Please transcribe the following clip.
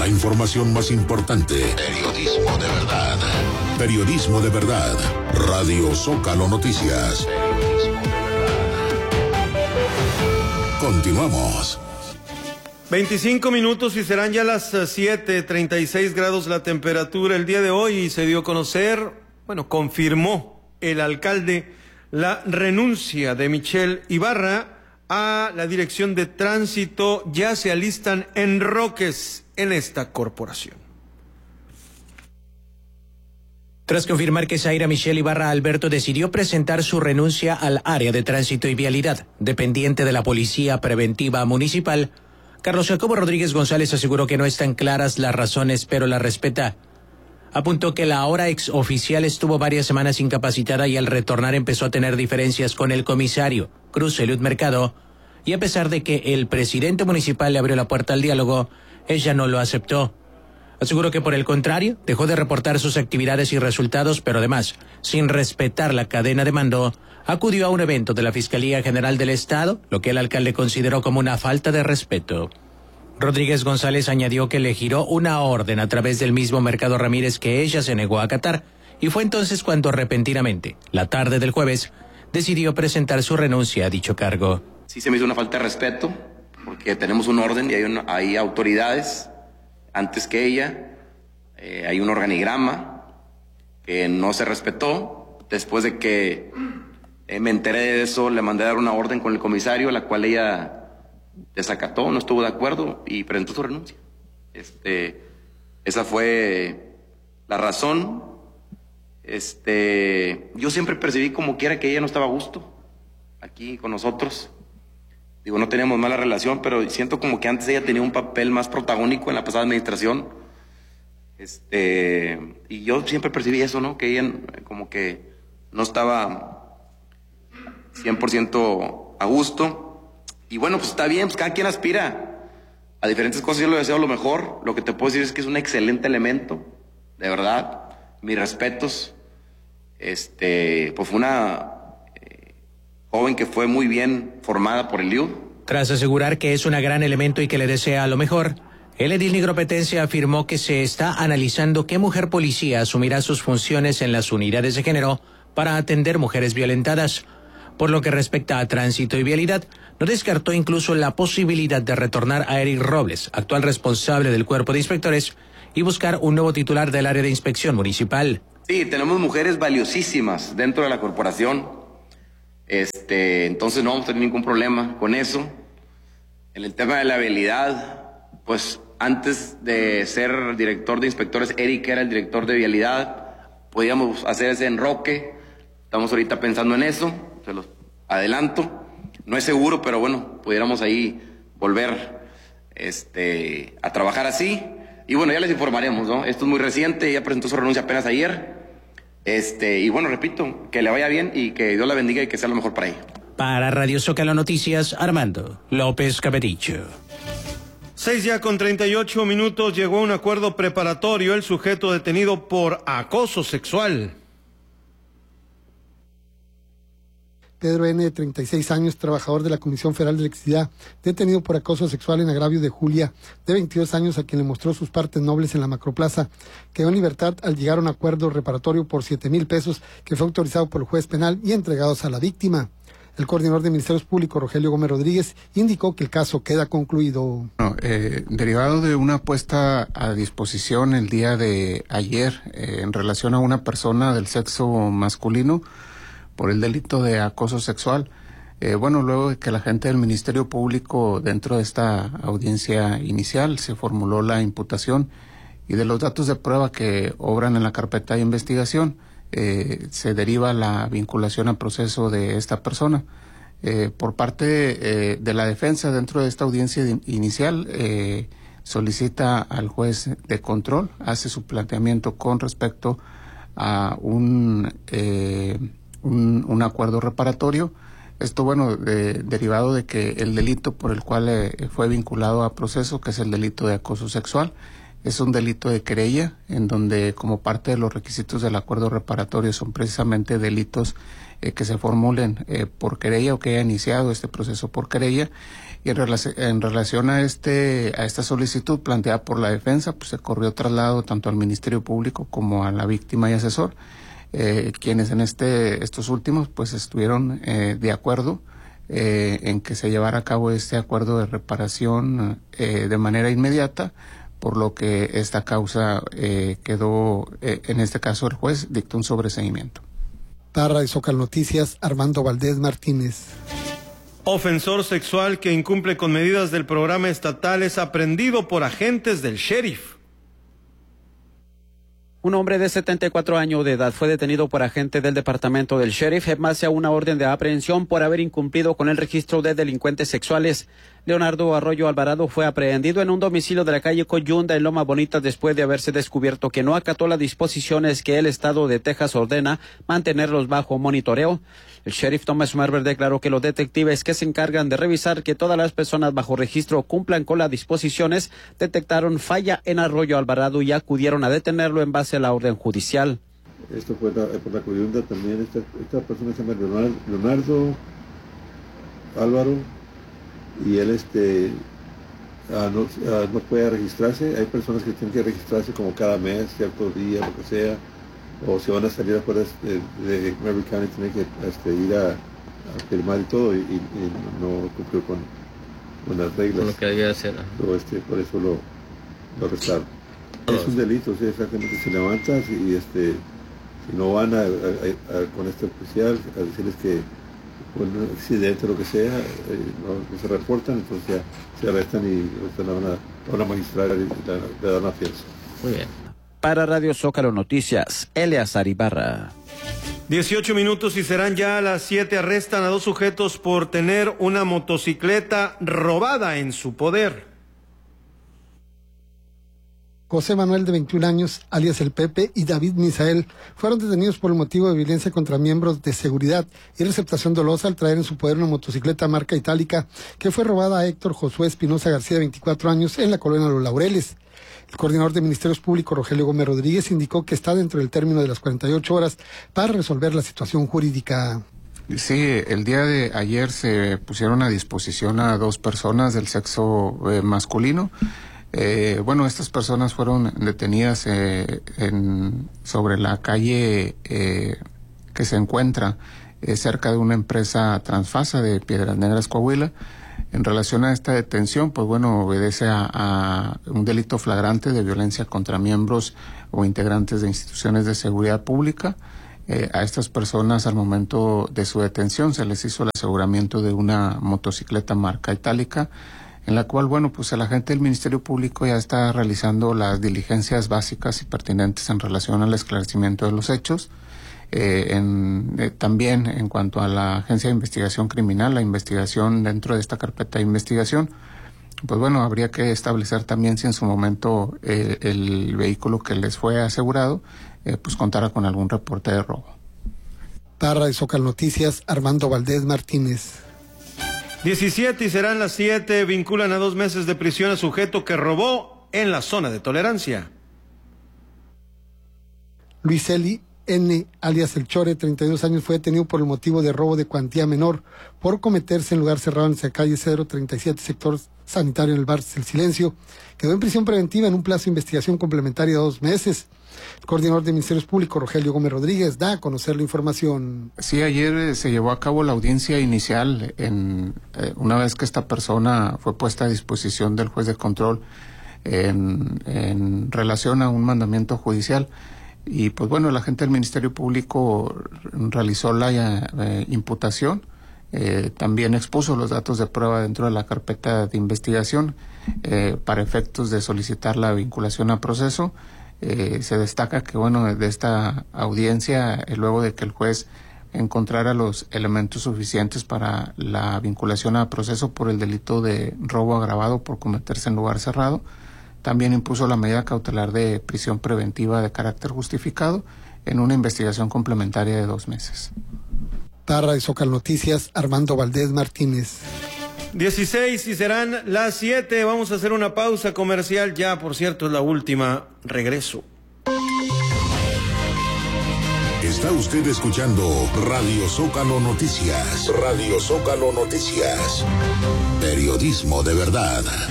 la información más importante. Periodismo de verdad. Periodismo de verdad. Radio Zócalo Noticias. Periodismo de verdad. Continuamos. 25 minutos y serán ya las 7:36 grados la temperatura el día de hoy, y se dio a conocer, confirmó el alcalde la renuncia de Michelle Ibarra a la dirección de tránsito. Ya se alistan enroques en esta corporación. Tras confirmar que Zaira Michelle Ibarra Alberto decidió presentar su renuncia al área de tránsito y vialidad, dependiente de la Policía Preventiva Municipal, Carlos Jacobo Rodríguez González aseguró que no están claras las razones, pero la respeta. Apuntó que la ahora exoficial estuvo varias semanas incapacitada y al retornar empezó a tener diferencias con el comisario, Cruz Eliud Mercado, y a pesar de que el presidente municipal le abrió la puerta al diálogo, ella no lo aceptó. Aseguró que por el contrario, dejó de reportar sus actividades y resultados, pero además, sin respetar la cadena de mando, acudió a un evento de la Fiscalía General del Estado, lo que el alcalde consideró como una falta de respeto. Rodríguez González añadió que le giró una orden a través del mismo Mercado Ramírez que ella se negó a acatar, y fue entonces cuando repentinamente, la tarde del jueves, decidió presentar su renuncia a dicho cargo. Sí se me hizo una falta de respeto, porque tenemos un orden y hay autoridades antes que ella, hay un organigrama que no se respetó. Después de que me enteré de eso, le mandé a dar una orden con el comisario, la cual ella desacató, no estuvo de acuerdo y presentó su renuncia. Esa fue la razón. Yo siempre percibí como quiera que ella no estaba a gusto aquí con nosotros. Digo, no teníamos mala relación, pero siento como que antes ella tenía un papel más protagónico en la pasada administración. Y yo siempre percibí eso, ¿no? Que ella como que no estaba 100% a gusto. Y bueno, pues está bien, pues cada quien aspira a diferentes cosas. Yo le deseo lo mejor. Lo que te puedo decir es que es un excelente elemento, de verdad. Mis respetos. Pues fue una joven que fue muy bien formada por el IUD. Tras asegurar que es un gran elemento y que le desea lo mejor, el edil nigropetense afirmó que se está analizando qué mujer policía asumirá sus funciones en las unidades de género para atender mujeres violentadas. Por lo que respecta a tránsito y vialidad, no descartó incluso la posibilidad de retornar a Eric Robles, actual responsable del cuerpo de inspectores, y buscar un nuevo titular del área de inspección municipal. Sí, tenemos mujeres valiosísimas dentro de la corporación. Entonces no vamos a tener ningún problema con eso. En el tema de la vialidad, pues antes de ser director de inspectores, Eric era el director de vialidad. Podíamos hacer ese enroque. Estamos ahorita pensando en eso, se los adelanto. No es seguro, pero bueno, pudiéramos ahí volver a trabajar así. Y bueno, ya les informaremos, ¿no? Esto es muy reciente, ella presentó su renuncia apenas ayer. Y bueno, repito, que le vaya bien y que Dios la bendiga y que sea lo mejor para ella. Para Radio Zócalo Noticias, Armando López Cabericho. 6:38 llegó a un acuerdo preparatorio el sujeto detenido por acoso sexual. Pedro N., de 36 años, trabajador de la Comisión Federal de Electricidad, detenido por acoso sexual en agravio de Julia, de 22 años, a quien le mostró sus partes nobles en la Macroplaza. Quedó en libertad al llegar a un acuerdo reparatorio por 7,000 pesos que fue autorizado por el juez penal y entregados a la víctima. El coordinador de Ministerios Públicos, Rogelio Gómez Rodríguez, indicó que el caso queda concluido. Derivado de una puesta a disposición el día de ayer en relación a una persona del sexo masculino, por el delito de acoso sexual. Luego de que la gente del Ministerio Público, dentro de esta audiencia inicial, se formuló la imputación, y de los datos de prueba que obran en la carpeta de investigación, se deriva la vinculación al proceso de esta persona. Por parte de la defensa, dentro de esta audiencia inicial, solicita al juez de control, hace su planteamiento con respecto a un acuerdo reparatorio. Esto, derivado de que el delito por el cual fue vinculado a proceso, que es el delito de acoso sexual, es un delito de querella, en donde como parte de los requisitos del acuerdo reparatorio son precisamente delitos que se formulen por querella o que haya iniciado este proceso por querella, Y en relación a esta solicitud planteada por la defensa, pues se corrió traslado tanto al Ministerio Público como a la víctima y asesor, quienes en estos últimos pues estuvieron de acuerdo en que se llevara a cabo este acuerdo de reparación de manera inmediata, por lo que esta causa quedó, en este caso el juez dictó un sobreseimiento. Para Radio Zócalo Noticias, Armando Valdés Martínez. Ofensor sexual que incumple con medidas del programa estatal es aprehendido por agentes del sheriff. Un hombre de 74 años de edad fue detenido por agentes del departamento del sheriff en base a una orden de aprehensión por haber incumplido con el registro de delincuentes sexuales. Leonardo Arroyo Alvarado fue aprehendido en un domicilio de la calle Coyunda en Loma Bonita después de haberse descubierto que no acató las disposiciones que el estado de Texas ordena mantenerlos bajo monitoreo. El sheriff Thomas Merber declaró que los detectives que se encargan de revisar que todas las personas bajo registro cumplan con las disposiciones detectaron falla en Arroyo Alvarado y acudieron a detenerlo en base a la orden judicial. Esto fue por la Coyunda también. Esta persona se llama Leonardo Álvaro y él no puede registrarse. Hay personas que tienen que registrarse como cada mes, cierto día, lo que sea, o si van a salir afuera de Merrill County tienen que ir a firmar y todo, y no cumplió con las reglas. Con lo que había que hacer. Por eso lo arrestaron. Es un delito, sí, exactamente. Se levantas y si no van con este oficial a decirles que con un accidente o lo que sea, no se reportan, entonces ya se arrestan y van a magistrar y le dan una fianza. Muy bien. Para Radio Zócalo Noticias, Eleazar Ibarra. 18 minutos y serán ya las 7. Arrestan a 2 sujetos por tener una motocicleta robada en su poder. José Manuel, de 21 años, alias El Pepe, y David Misael fueron detenidos por el motivo de violencia contra miembros de seguridad y receptación dolosa al traer en su poder una motocicleta marca itálica que fue robada a Héctor Josué Espinosa García, de 24 años, en la colonia Los Laureles. El coordinador de Ministerios Públicos, Rogelio Gómez Rodríguez, indicó que está dentro del término de las 48 horas para resolver la situación jurídica. Sí, el día de ayer se pusieron a disposición a 2 personas del sexo masculino. Estas personas fueron detenidas sobre la calle que se encuentra cerca de una empresa Transfasa de Piedras Negras, Coahuila. En relación a esta detención, obedece a un delito flagrante de violencia contra miembros o integrantes de instituciones de seguridad pública. A estas personas, al momento de su detención, se les hizo el aseguramiento de una motocicleta marca itálica, en la cual, el agente del Ministerio Público ya está realizando las diligencias básicas y pertinentes en relación al esclarecimiento de los hechos. También en cuanto a la Agencia de Investigación Criminal, la investigación dentro de esta carpeta de investigación, habría que establecer también si en su momento el vehículo que les fue asegurado, contara con algún reporte de robo. Para Radio Zócalo Noticias, Armando Valdés Martínez. 17 y serán las 7. Vinculan a 2 meses de prisión a sujeto que robó en la zona de tolerancia. Luis Eli N., alias El Chore, 32 años, fue detenido por el motivo de robo de cuantía menor por cometerse en lugar cerrado en la calle Cedro 37, sector sanitario en el bar El Silencio. Quedó en prisión preventiva en un plazo de investigación complementaria de 2 meses. El coordinador de Ministerios Públicos, Rogelio Gómez Rodríguez, da a conocer la información. Sí, ayer se llevó a cabo la audiencia inicial una vez que esta persona fue puesta a disposición del juez de control en relación a un mandamiento judicial. Y el agente del Ministerio Público realizó la imputación, también expuso los datos de prueba dentro de la carpeta de investigación para efectos de solicitar la vinculación a proceso. Se destaca que de esta audiencia, luego de que el juez encontrara los elementos suficientes para la vinculación a proceso por el delito de robo agravado por cometerse en lugar cerrado, también impuso la medida cautelar de prisión preventiva de carácter justificado en una investigación complementaria de 2 meses. Para Radio Zócalo Noticias, Armando Valdés Martínez. 16 y serán las 7. Vamos a hacer una pausa comercial ya, por cierto, es la última. Regreso. Está usted escuchando Radio Zócalo Noticias. Radio Zócalo Noticias. Periodismo de verdad.